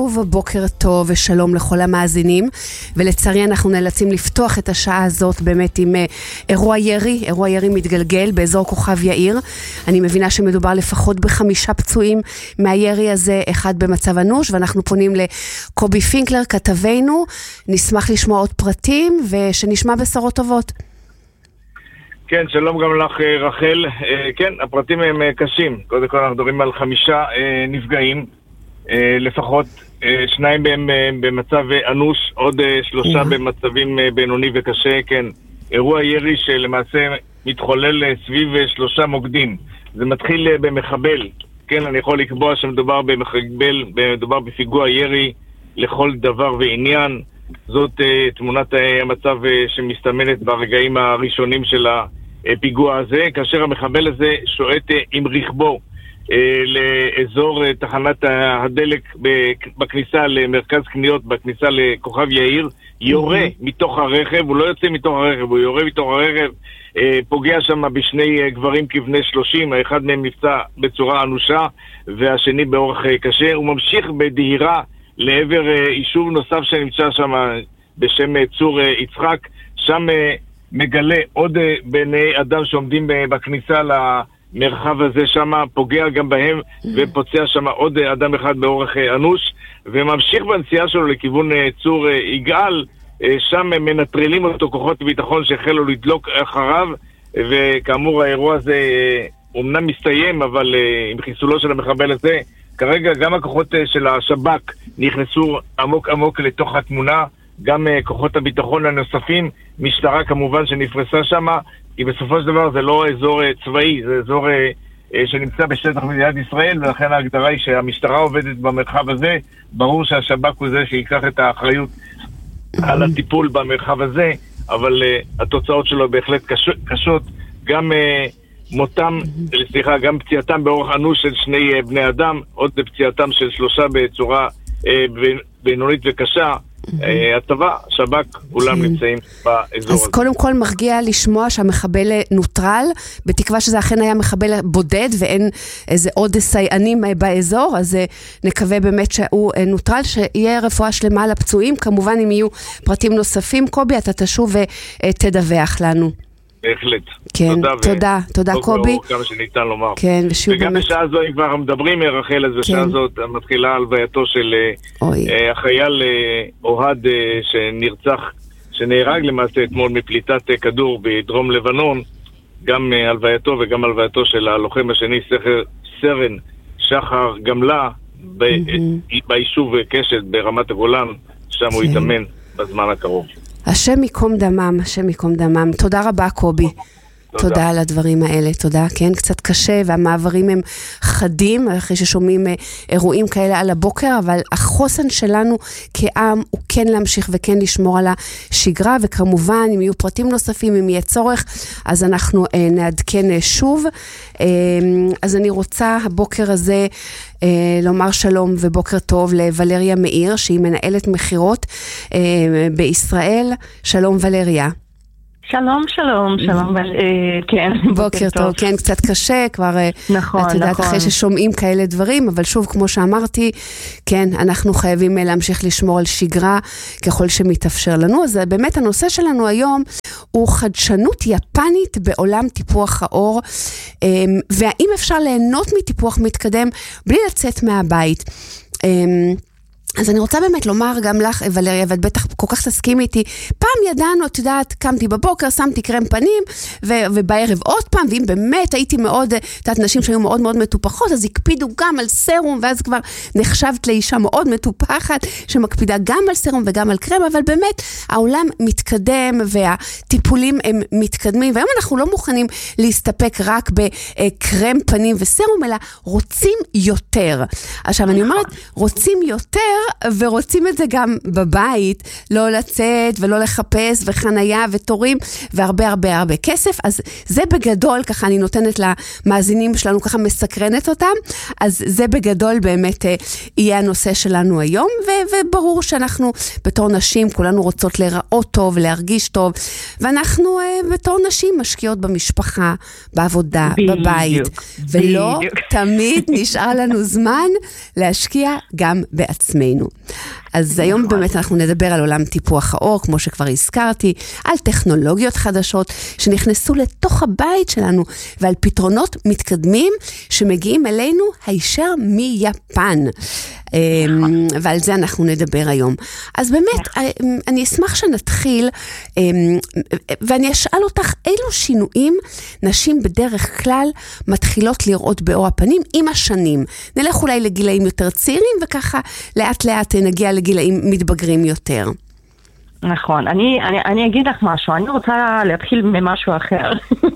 בוקר טוב ושלום לכל המאזינים, ולצערי אנחנו נאלצים לפתוח את השעה הזאת באמת עם אירוע ירי מתגלגל באזור כוכב יאיר. אני מבינה שמדובר לפחות ב5 פצועים מהירי הזה, אחד במצב אנוש, ואנחנו פונים לקובי פינקלר כתבנו, נשמח לשמוע עוד פרטים ושנשמע בשורות טובות. כן, שלום גם לך רחל. כן, הפרטים הם קשים. קודם כל אנחנו מדברים על 5 נפגעים, לפחות 2 בהם במצב אנוש, עוד 3 במצבים בינוני וקשה. כן, אירוע ירי שלמעשה מתחולל סביב 3 מוקדים. זה מתחיל במחבל. כן, אני יכול לקבוע שמדובר במחבל, מדובר בפיגוע ירי לכל דבר ועניין. זאת תמונת המצב שמסתמנת ברגעים הראשונים של הפיגוע הזה, כאשר המחבל הזה שועט עם רכבו לאזור תחנת הדלק בכניסה למרכז קניות, בכניסה לכוכב יאיר, יורה מתוך הרכב, הוא לא יוצא מתוך הרכב, הוא יורה מתוך הרכב, פוגע שם בשני גברים כבני 30, האחד מהם נפצע בצורה אנושה והשני באורח קשה. הוא ממשיך בדהירה לעבר יישוב נוסף שנמצא שם בשם צור יצחק, שם מגלה עוד בני אדם שעומדים בכניסה למרחב הזה, שם פוגע גם בהם ופוצע שם עוד אדם אחד באורח אנוש, וממשיך בנסיעה שלו לכיוון צור יגאל. שם מנטרלים אותו כוחות ביטחון שהחלו לדלוק אחריו, וכאמור האירוע הזה אומנם מסתיים, אבל עם חיסולו של המחבל הזה כרגע גם הכוחות של השב"כ נכנסו עמוק עמוק לתוך התמונה, גם כוחות הביטחון הנוספים, משטרה כמובן שנפרסה שם, כי בסופו של דבר זה לא אזור צבאי, זה אזור שנמצא בשטח מדינת ישראל, ולכן ההגדרה היא שהמשטרה עובדת במרחב הזה. ברור שהשב"כ הוא זה שיקח את האחריות על הטיפול במרחב הזה, אבל התוצאות שלו בהחלט קשות, גם גם פציעתם באורח אנוש של 2 בני אדם, עוד פציעתם של 3 בצורה בינונית וקשה. הצבא, שב"כ, כולם נמצאים באזור הזה. אז קודם כל מרגיע לשמוע שהמחבל נוטרל, בתקווה שזה אכן היה מחבל בודד ואין איזה עוד סייענים באזור, אז נקווה באמת שהוא נוטרל, שיהיה רפואה שלמה לפצועים. כמובן אם יהיו פרטים נוספים, קובי, אתה תשוב ותדווח לנו. בהחלט. כן, תודה קובי. כמה שניתן לומר. כן, וגם בשעה זו, אם כבר מדברים רחל, אז בשעה זאת מתחילה הלווייתו של החייל אוהד שנהרג למעשה אתמול מפליטת כדור בדרום לבנון, גם הלווייתו וגם הלווייתו של הלוחם השני, סרן שחר גמלה, ביישוב קשת ברמת הגולן, שם הוא יתאמן בזמן הקרוב. השם יקום דמם. תודה רבה קובי. תודה על הדברים האלה, תודה. כן, קצת קשה והמעברים הם חדים אחרי ששומעים אירועים כאלה על הבוקר, אבל החוסן שלנו כעם הוא כן להמשיך וכן לשמור על השגרה, וכמובן אם יהיו פרטים נוספים, אם יהיה צורך, אז אנחנו נעדכן שוב. אז אני רוצה הבוקר הזה לומר שלום ובוקר טוב לוולריה מאיר, שהיא מנהלת מחירות בישראל. שלום ולריה. שלום, כן. בוקר טוב, כן, קצת קשה, כבר, נכון, את יודעת, אחרי ששומעים כאלה דברים, אבל שוב, כמו שאמרתי, כן, אנחנו חייבים להמשיך לשמור על שגרה ככל שמתאפשר לנו. אז באמת הנושא שלנו היום הוא חדשנות יפנית בעולם טיפוח האור, והאם אפשר ליהנות מטיפוח מתקדם בלי לצאת מהבית. אז אני רוצה באמת לומר גם לך, ולריה, ואת בטח כל כך תסכים איתי, פעם ידענו, את יודעת, קמתי בבוקר, שמתי קרם פנים, ובערב עוד פעם, ואם באמת הייתי מאוד, את יודעת, נשים שהיו מאוד מאוד מטופחות, אז הקפידו גם על סרום, ואז כבר נחשבת לאישה מאוד מטופחת, שמקפידה גם על סרום וגם על קרם, אבל באמת העולם מתקדם, והטיפולים הם מתקדמים, והיום אנחנו לא מוכנים להסתפק רק בקרם פנים וסרום, אלא רוצים יותר. עכשיו, אני אומרת, רוצים יותר, ורוצים את זה גם בבית, לא לצאת ולא לחפש וחנייה ותורים והרבה הרבה הרבה כסף. אז זה בגדול, ככה אני נותנת למאזינים שלנו, ככה מסקרנת אותם, אז זה בגדול באמת יהיה הנושא שלנו היום, וברור שאנחנו בתור נשים כולנו רוצות להיראות טוב, להרגיש טוב, ואנחנו בתור נשים משקיעות במשפחה, בעבודה, בבית, ולא תמיד נשאר לנו זמן להשקיע גם בעצמנו. אז היום באמת אנחנו נדבר על עולם טיפוח האור, כמו שכבר הזכרתי, על טכנולוגיות חדשות שנכנסו לתוך הבית שלנו, ועל פתרונות מתקדמים שמגיעים אלינו הישר מיפן. ועל זה אנחנו נדבר היום. אז באמת, אני אשמח שנתחיל, ואני אשאל אותך, אילו שינויים נשים בדרך כלל מתחילות לראות באור הפנים עם השנים? נלך אולי לגילאים יותר צעירים, וככה לאט לאט נגיע לגילאים מתבגרים יותר. נכון, אני אגיד לך משהו, אני רוצה להתחיל ממשהו אחר.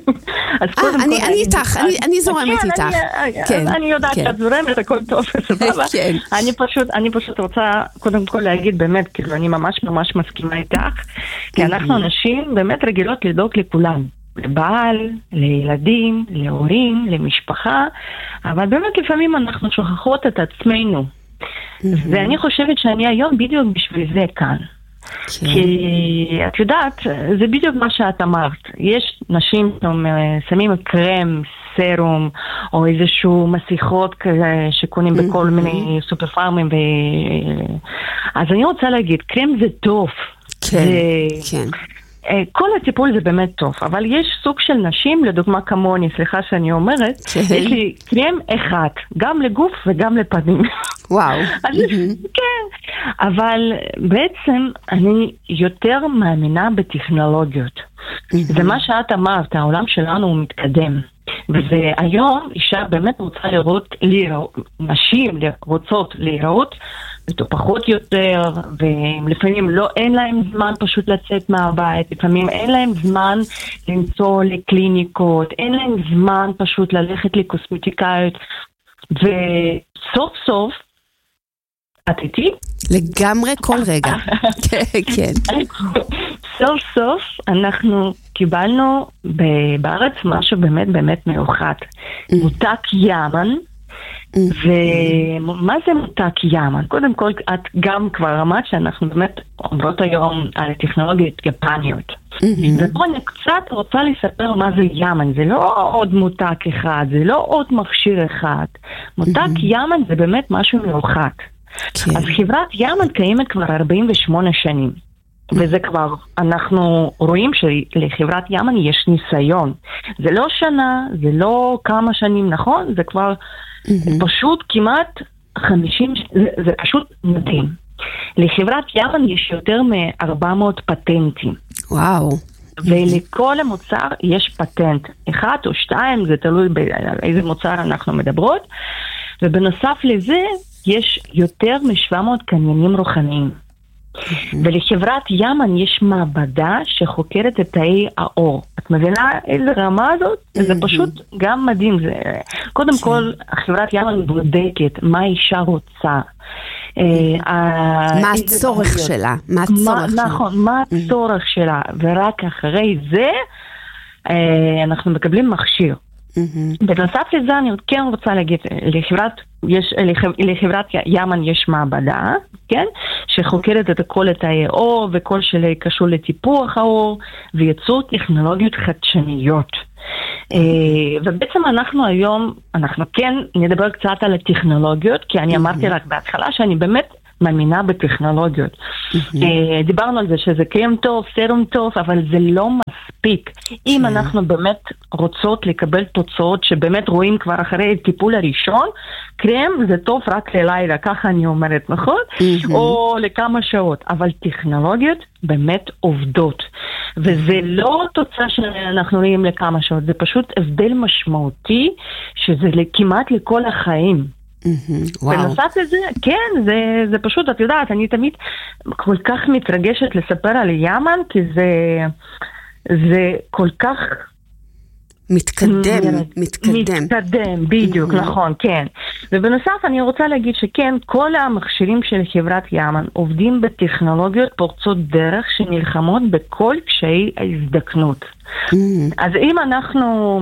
אני איתך, אני זורמת איתך. אני יודעת שאת זורמת, הכל טוב, סבבה. אני פשוט רוצה קודם כל להגיד באמת, כאילו אני ממש ממש מסכימה איתך, כי אנחנו נשים באמת רגילות לדאוג לכולם. לבעל, לילדים, להורים, למשפחה, אבל באמת לפעמים אנחנו שוכחות את עצמנו. ואני חושבת שאני היום בדיוק בשביל זה כאן. כי את יודעת, זה בדיוק מה שאת אמרת. יש נשים שמים קרם, סרום, או איזשהו מסיכות שקונים בכל מיני סופר פארמים. אז אני רוצה להגיד, קרם זה טוב. כן, כן. כל הטיפול זה באמת טוב, אבל יש סוג של נשים, לדוגמה כמוני, סליחה שאני אומרת, יש לי קרם אחד, גם לגוף וגם לפנים. וואו. כן, אבל בעצם אני יותר מאמינה בטכנולוגיות. זה מה שאת אמרת, העולם שלנו הוא מתקדם. והיום אישה באמת רוצה לראות, נשים רוצות לראות, פחות יותר, ולפעמים אין להם זמן פשוט לצאת מהבית, לפעמים אין להם זמן למצוא לקליניקות, אין להם זמן פשוט ללכת לקוסמטיקאיות, וסוף סוף, את איתי? לגמרי כל רגע. כן. סוף סוף אנחנו קיבלנו בארץ משהו באמת באמת מיוחד. מותק ימן. ומה זה מותק ימן? קודם כל, את גם כבר אמרת שאנחנו באמת אומרות היום על טכנולוגיות יפניות. ופה אני קצת רוצה לספר מה זה ימן. זה לא עוד מותק אחד, זה לא עוד מכשיר אחד. מותק ימן זה באמת משהו מיוחד. אז חברת ימן קיימת כבר 48 שנים. וזה כבר, אנחנו רואים שלחברת ימן יש ניסיון. זה לא שנה, זה לא כמה שנים, נכון? זה כבר פשוט כמעט 50, זה פשוט מדהים. לחברת ימן יש יותר מ-400 פטנטים. וואו. ולכל המוצר יש פטנט. אחד או שתיים, זה תלוי באיזה מוצר אנחנו מדברות. ובנוסף לזה, יש יותר מ-700 קניינים רוחניים. ולחברת ימן יש מעבדה שחוקרת את תאי האור. את מבינה איזה רמה הזאת? זה פשוט גם מדהים. קודם כל, חברת ימן בודקת מה האישה רוצה. מה הצורך שלה? נכון, מה הצורך שלה. ורק אחרי זה אנחנו מקבלים מכשיר. בנוסף לזה אני כן רוצה להגיד, לחברת ימן יש מעבדה, כן? שחוקרת את כל תאי האור וכל שקשור לטיפוח האור, ויצאו טכנולוגיות חדשניות. ובעצם אנחנו היום, אנחנו כן נדבר קצת על הטכנולוגיות, כי אני אמרתי רק בהתחלה שאני באמת מאמינה בטכנולוגיות. דיברנו על זה שזה קרם טוב, סרום טוב, אבל זה לא מספיק. אם אנחנו באמת רוצות לקבל תוצאות שבאמת רואים כבר אחרי הטיפול הראשון, קרם זה טוב רק ללילה, ככה אני אומרת, נכון? או לכמה שעות. אבל טכנולוגיות באמת עובדות. וזה לא תוצאה שאנחנו רואים לכמה שעות, זה פשוט הבדל משמעותי שזה כמעט לכל החיים. בנוסף לזה, כן, זה פשוט, את יודעת, אני תמיד כל כך מתרגשת לספר על ימן, כי זה כל כך מתקדם, בדיוק, נכון, כן. ובנוסף אני רוצה להגיד שכן, כל המכשירים של חברת ימן עובדים בטכנולוגיות פורצות דרך שנלחמות בכל קשיי ההזדקנות. אז אם אנחנו...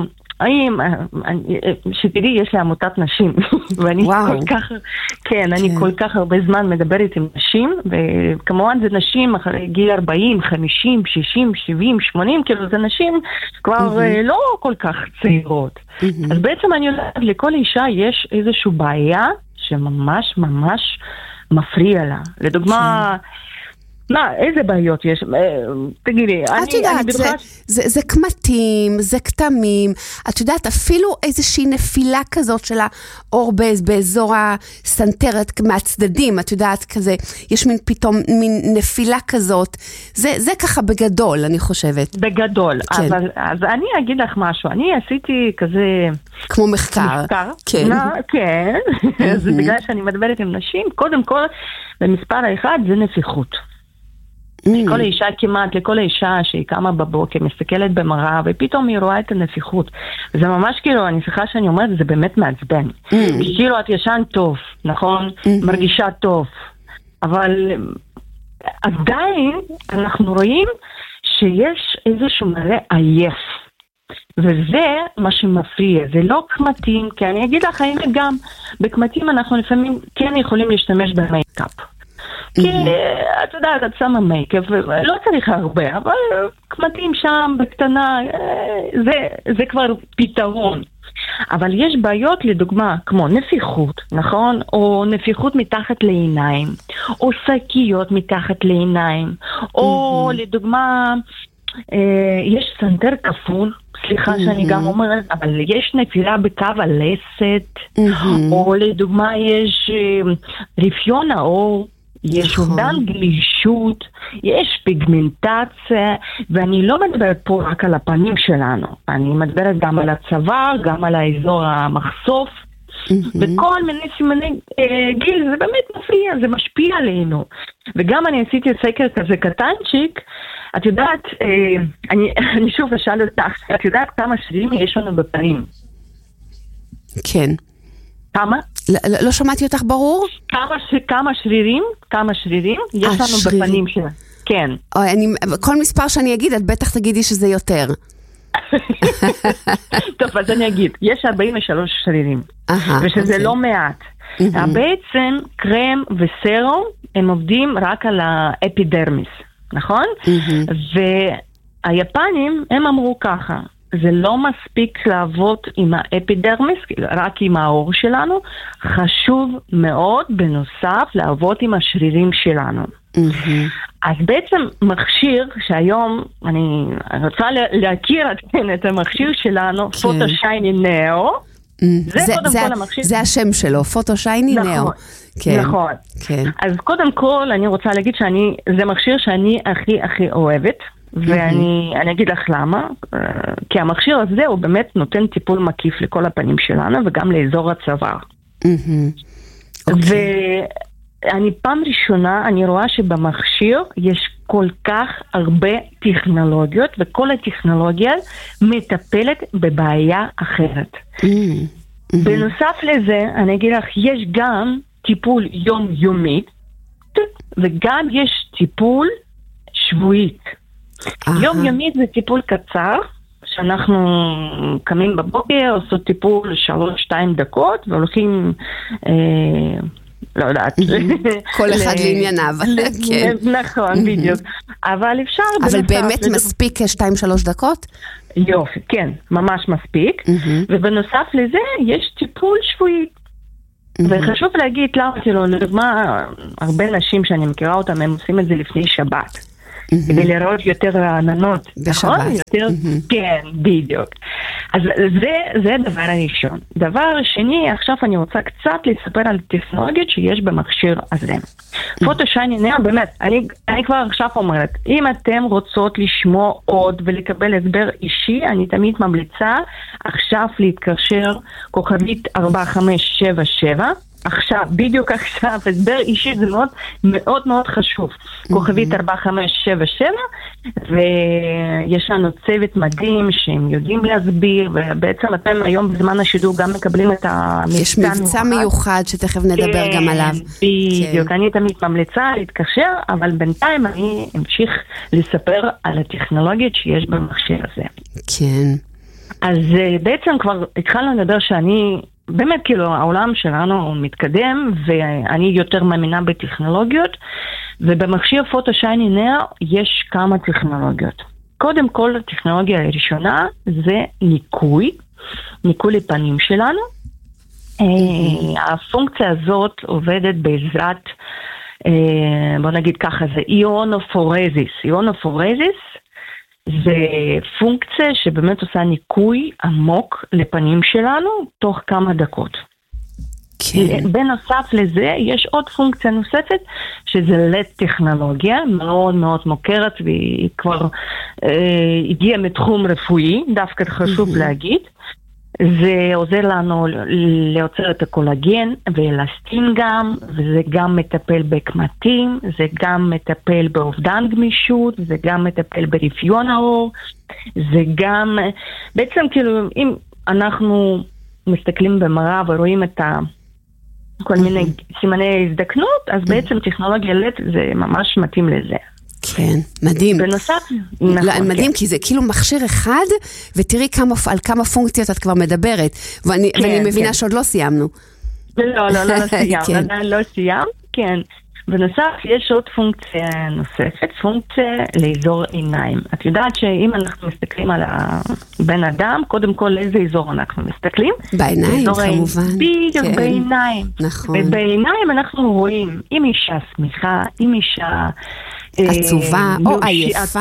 שתדעי, יש לי עמותת נשים, ואני כל כך, כן, אני כל כך הרבה זמן מדברת עם נשים, וכמובן זה נשים אחרי גיל 40, 50, 60, 70, 80, כאילו זה נשים כבר לא כל כך צעירות. אז בעצם אני יודעת, לכל אישה יש איזושהי בעיה שממש ממש מפריע לה. לדוגמה, איזה בעיות יש? תגידי, את יודעת, זה קמטים, זה כתמים, את יודעת, אפילו איזושהי נפילה כזאת של האור באזור הסנטרת מהצדדים, את יודעת, כזה, יש פתאום מין נפילה כזאת, זה ככה בגדול, אני חושבת. בגדול, אבל אז אני אגיד לך משהו, אני עשיתי כזה... כמו מחקר. כן. כן, זה בגלל שאני מדברת עם נשים, קודם כל, במספר האחד זה נפיחות. לכל אישה כמעט, לכל אישה שהיא קמה בבוקר, מסתכלת במראה, ופתאום היא רואה את הנפיחות. זה ממש כאילו, אני סליחה שאני אומרת, זה באמת מעצבן. כאילו את ישן טוב, נכון? מרגישה טוב. אבל עדיין אנחנו רואים שיש איזשהו מראה עייף. וזה מה שמפריע, זה לא קמטים, כי אני אגיד לך, האמת גם, בקמטים אנחנו לפעמים כן יכולים להשתמש במייקאפ. כי את יודעת, את שמה מייקאפ, לא צריך הרבה, אבל קמטים שם בקטנה, זה כבר פתרון. אבל יש בעיות לדוגמה כמו נפיחות, נכון? או נפיחות מתחת לעיניים, או שקיות מתחת לעיניים, או לדוגמה, יש סנטר כפול, סליחה שאני גם אומרת, אבל יש נפילה בקו הלסת, או לדוגמה יש רפיון האור, יש אובדן גמישות, יש פיגמנטציה, ואני לא מדברת פה רק על הפנים שלנו, אני מדברת גם על הצוואר, גם על האזור המחשוף, וכל מיני סימני גיל, זה באמת מפריע, זה משפיע עלינו. וגם אני עשיתי סקר כזה קטנצ'יק, את יודעת, אני שוב אשאל אותך, את יודעת כמה שרירים יש לנו בפנים? כן. כמה? לא שמעתי אותך ברור? כמה שרירים יש לנו בפנים שלה. כן. כל מספר שאני אגיד, את בטח תגידי שזה יותר. טוב, אז אני אגיד, יש 43 שרירים, ושזה לא מעט. בעצם קרם וסרום, הם עובדים רק על האפידרמיס, נכון? והיפנים, הם אמרו ככה, זה לא מספיק לעבוד עם האפידרמיס, רק עם האור שלנו, חשוב מאוד בנוסף לעבוד עם השרירים שלנו. אז בעצם מכשיר שהיום, אני רוצה להכיר את המכשיר שלנו, פוטו שייני נאו, זה השם שלו, פוטו שייני נאו. נכון. אז קודם כל אני רוצה להגיד שזה מכשיר שאני הכי אוהבת, ואני אגיד לך למה, כי המכשיר הזה הוא באמת נותן טיפול מקיף לכל הפנים שלנו וגם לאזור הצוואר. ואני פעם ראשונה, אני רואה שבמכשיר יש כל כך הרבה טכנולוגיות, וכל הטכנולוגיה מטפלת בבעיה אחרת. בנוסף לזה, אני אגיד לך, יש גם טיפול יומיומי, וגם יש טיפול שבועית. יומיומית זה טיפול קצר, שאנחנו קמים בבוקר, עושות טיפול 3-2 דקות, והולכים, לא יודעת. כל אחד לענייניו. נכון, בדיוק. אבל אפשר... אבל באמת מספיק 2-3 דקות? יופי, כן, ממש מספיק. ובנוסף לזה, יש טיפול שבועי. וחשוב להגיד, לא, לדוגמה, הרבה נשים שאני מכירה אותם, הם עושים את זה לפני שבת. כדי לראות יותר רעננות, נכון? כן, בדיוק. אז זה הדבר הראשון. דבר שני, עכשיו אני רוצה קצת לספר על טכנולוגיות שיש במכשיר הזה. פוטו שייני נאו, באמת, אני כבר עכשיו אומרת, אם אתם רוצות לשמוע עוד ולקבל הסבר אישי, אני תמיד ממליצה עכשיו להתקשר כוכבית 4577, עכשיו, בדיוק עכשיו, הסבר אישי זה מאוד מאוד מאוד חשוב. כוכבית 4577, ויש לנו צוות מדהים שהם יודעים להסביר, ובעצם אתם היום בזמן השידור גם מקבלים את המבצע. יש מבצע מיוחד שתכף נדבר גם עליו. בדיוק, אני תמיד ממליצה להתקשר, אבל בינתיים אני אמשיך לספר על הטכנולוגיות שיש במכשיר הזה. כן. אז בעצם כבר התחלנו לדבר שאני, באמת כאילו העולם שלנו מתקדם, ואני יותר מאמינה בטכנולוגיות, ובמכשיר פוטו שייני נאו יש כמה טכנולוגיות. קודם כל, הטכנולוגיה הראשונה זה ניקוי לפנים שלנו. הפונקציה הזאת עובדת בעזרת, בוא נגיד ככה, זה איונופורזיס. איונופורזיס זה פונקציה שבאמת עושה ניקוי עמוק לפנים שלנו תוך כמה דקות. כן. בנוסף לזה יש עוד פונקציה נוספת שזה לד-טכנולוגיה מאוד מאוד מוכרת והיא כבר הגיעה מתחום רפואי, דווקא חשוב להגיד. זה עוזר לנו ליוצר את הקולגן ואלסטין גם, וזה גם מטפל בקמטים, זה גם מטפל באובדן גמישות, זה גם מטפל ברפיון העור, זה גם, בעצם כאילו אם אנחנו מסתכלים במראה ורואים את כל מיני סימני הזדקנות, אז בעצם טכנולוגיה לד זה ממש מתאים לזה. כן, מדהים. בנוסף, נכון, מדהים, כי זה כאילו מכשיר אחד, ותראי על כמה פונקציות את כבר מדברת, ואני מבינה שעוד לא סיימנו. לא סיימנו, עדיין לא סיימת, כן. בנוסף, יש עוד פונקציה נוספת, פונקציה לאזור עיניים. את יודעת שאם אנחנו מסתכלים על הבן אדם, קודם כל לאיזה אזור אנחנו מסתכלים? בעיניים, כמובן. בדיוק, בעיניים. נכון. ובעיניים אנחנו רואים, אם אישה שמחה, אם אישה עצובה או עייפה.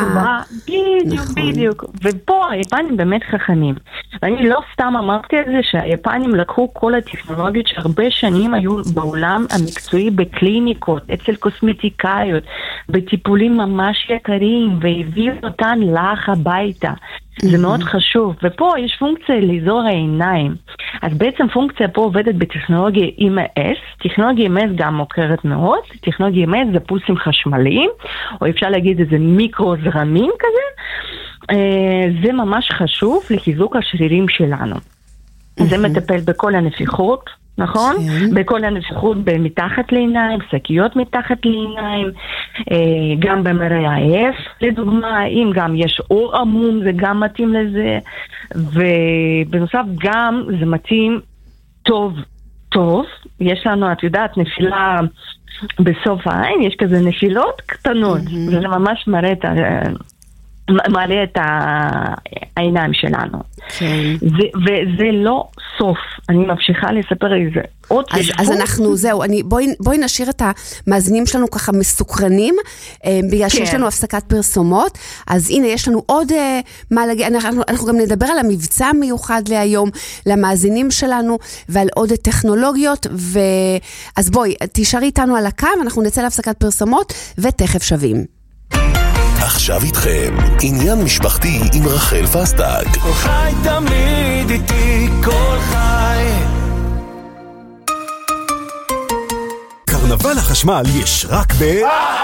בדיוק. ופה היפנים באמת חכמים. ואני לא סתם אמרתי את זה שהיפנים לקחו כל הטכנולוגיות שהרבה שנים היו בעולם המקצועי בקליניקות, אצל קוסמטיקאיות, בטיפולים ממש יקרים, והביאו אותן לך הביתה. זה מאוד חשוב, ופה יש פונקציה לאזור העיניים. אז בעצם פונקציה פה עובדת בטכנולוגיה EMS, טכנולוגיה EMS גם מוכרת מאוד, טכנולוגיה EMS זה פולסים חשמליים, או אפשר להגיד איזה מיקרו זרמים כזה, זה ממש חשוב לחיזוק השרירים שלנו. זה מטפל בכל הנפיחות, נכון? בכל הנפיחות מתחת לעיניים, שקיות מתחת לעיניים, גם במראה לדוגמה, אם גם יש אור עמום זה גם מתאים לזה, ובנוסף גם זה מתאים טוב, יש לנו, את יודעת, נפילה בסוף העין, יש כזה נפילות קטנות, וזה ממש מעלה את העיניים שלנו. וזה לא סוף. אני ממשיכה לספר איזה עוד פשוט. אז אנחנו, זהו, בואי נשאיר את המאזינים שלנו ככה מסוקרנים, בגלל שיש לנו הפסקת פרסומות. אז הנה, יש לנו עוד מה להגיד. אנחנו גם נדבר על המבצע המיוחד להיום, למאזינים שלנו, ועל עוד טכנולוגיות. אז בואי, תישארי איתנו על הקו, אנחנו נצא להפסקת פרסומות, ותכף שווים. עכשיו איתכם, עניין משפחתי עם רחל פסטג. כל חי תמיד איתי, כל חי. קרנבל החשמל יש רק